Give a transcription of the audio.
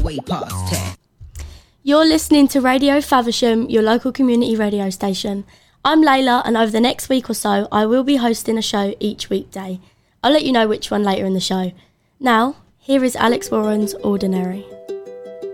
way past 10. You're listening to Radio Faversham, your local community radio station. I'm Layla, and over the next week or so, I will be hosting a show each weekday. I'll let you know which one later in the show. Now, here is Alex Warren's Ordinary.